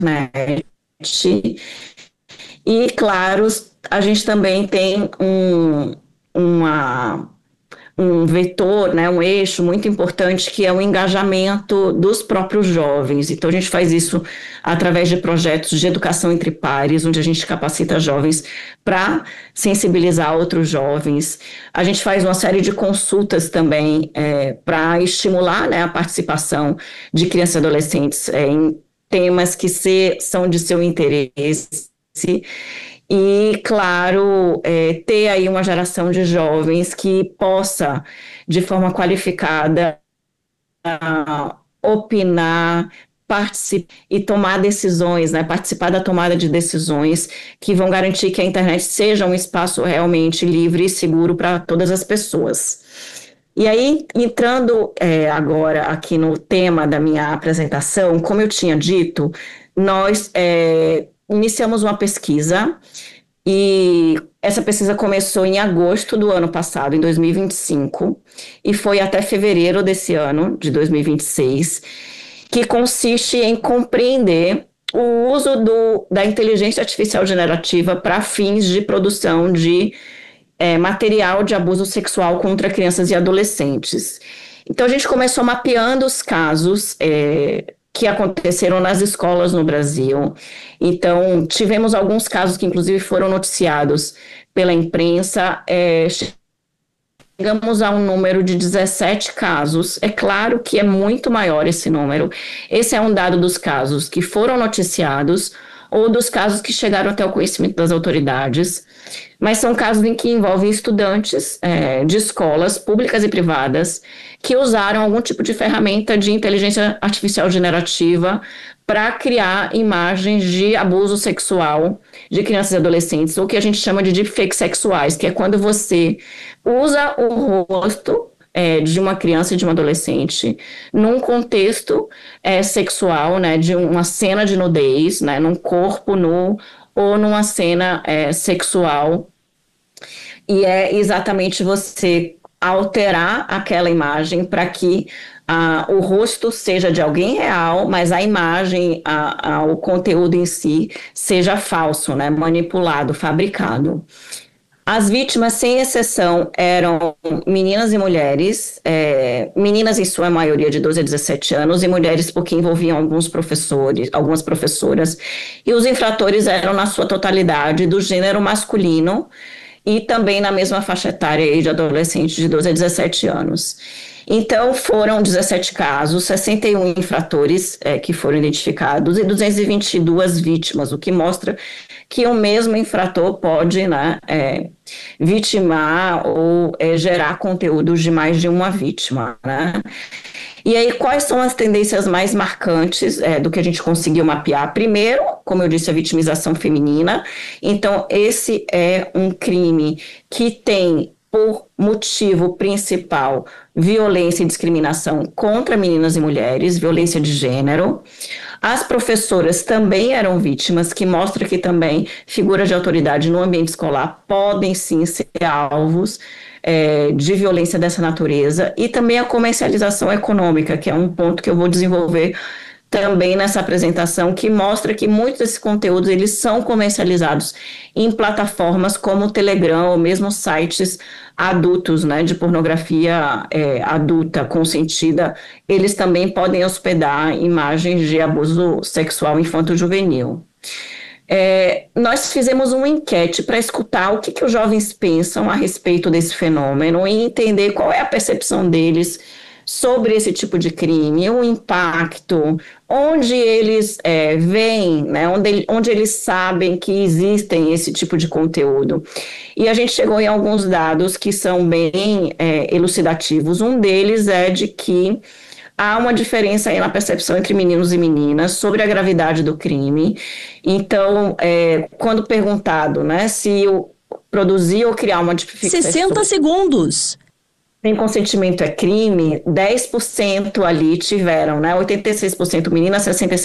E, claro, a gente também tem uma um vetor, né, um eixo muito importante que é o engajamento dos próprios jovens. Então, a gente faz isso através de projetos de educação entre pares, onde a gente capacita jovens para sensibilizar outros jovens. A gente faz uma série de consultas também para estimular, né, a participação de crianças e adolescentes em temas que são de seu interesse. E, claro, ter aí uma geração de jovens que possa, de forma qualificada, opinar, participar e tomar decisões, né? Participar da tomada de decisões que vão garantir que a internet seja um espaço realmente livre e seguro para todas as pessoas. E aí, entrando agora aqui no tema da minha apresentação, como eu tinha dito, nós iniciamos uma pesquisa e essa pesquisa começou em agosto do ano passado, em 2025, e foi até fevereiro desse ano, de 2026, que consiste em compreender o uso da inteligência artificial generativa para fins de produção de material de abuso sexual contra crianças e adolescentes. Então, a gente começou mapeando os casos que aconteceram nas escolas no Brasil. Então, tivemos alguns casos que, inclusive, foram noticiados pela imprensa. Chegamos a um número de 17 casos. É claro que é muito maior esse número. Esse é um dado dos casos que foram noticiados ou dos casos que chegaram até o conhecimento das autoridades, mas são casos em que envolvem estudantes de escolas públicas e privadas que usaram algum tipo de ferramenta de inteligência artificial generativa para criar imagens de abuso sexual de crianças e adolescentes, o que a gente chama de deepfakes sexuais, que é quando você usa o rosto de uma criança e de um adolescente num contexto sexual, né, de uma cena de nudez, né, num corpo nu ou numa cena sexual, e é exatamente você alterar aquela imagem para que o rosto seja de alguém real, mas a imagem, o conteúdo em si seja falso, né, manipulado, fabricado. As vítimas, sem exceção, eram meninas e mulheres, meninas em sua maioria de 12 a 17 anos, e mulheres porque envolviam alguns professores, algumas professoras, e os infratores eram, na sua totalidade, do gênero masculino, e também na mesma faixa etária aí de adolescentes de 12 a 17 anos. Então, foram 17 casos, 61 infratores que foram identificados e 222 vítimas, o que mostra que o mesmo infrator pode, né, vitimar ou gerar conteúdos de mais de uma vítima, né? E aí, quais são as tendências mais marcantes do que a gente conseguiu mapear? Primeiro, como eu disse, a vitimização feminina. Então, esse é um crime que tem por motivo principal violência e discriminação contra meninas e mulheres, violência de gênero. As professoras também eram vítimas, que mostra que também figuras de autoridade no ambiente escolar podem sim ser alvos de violência dessa natureza, e também a comercialização econômica, que é um ponto que eu vou desenvolver também nessa apresentação, que mostra que muitos desses conteúdos eles são comercializados em plataformas como o Telegram ou mesmo sites adultos, né, de pornografia adulta consentida. Eles também podem hospedar imagens de abuso sexual infanto-juvenil. Nós fizemos uma enquete para escutar o que os jovens pensam a respeito desse fenômeno e entender qual é a percepção deles sobre esse tipo de crime, o impacto, onde eles veem, né, onde eles sabem que existem esse tipo de conteúdo. E a gente chegou em alguns dados que são bem elucidativos. Um deles é de que há uma diferença aí na percepção entre meninos e meninas sobre a gravidade do crime. Então, quando perguntado, né, se produzir ou criar uma deepfake 60 segundos. Sem consentimento é crime, 10% ali tiveram, né? 86% meninas,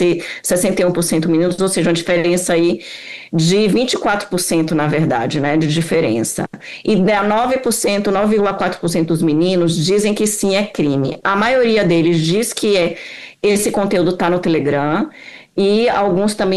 61% meninos, ou seja, uma diferença aí de 24%, na verdade, né? De diferença. E 9%, 9,4% dos meninos dizem que sim, é crime. A maioria deles diz que esse conteúdo está no Telegram. e alguns também